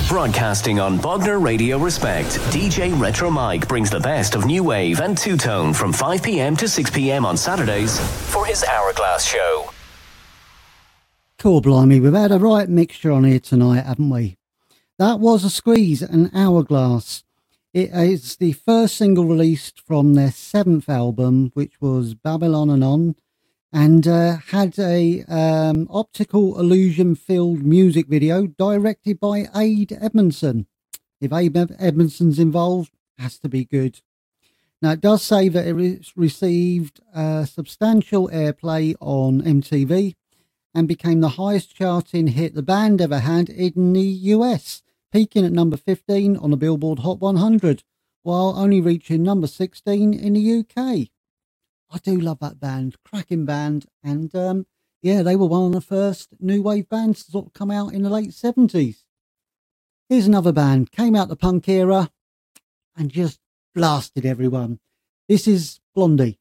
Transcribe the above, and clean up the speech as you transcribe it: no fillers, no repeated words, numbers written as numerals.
Broadcasting on Bognor Radio Respect, DJ Retro Mike brings the best of new wave and two-tone from 5 p.m. to 6 p.m. on Saturdays for his Hourglass show. Cool, blimey, we've had a right mixture on here tonight, haven't we? That was A Squeeze and Hourglass. It is the first single released from their 7th album, which was Babylon and On, and had a optical illusion-filled music video directed by Aid Edmondson. If Aid Edmondson's involved, has to be good. Now, it does say that it received substantial airplay on MTV and became the highest charting hit the band ever had in the US, peaking at number 15 on the Billboard Hot 100, while only reaching number 16 in the UK. I do love that band, cracking band, and yeah, they were one of the first new wave bands to sort of come out in the late 70s. Here's another band, came out the punk era and just blasted everyone. This is Blondie.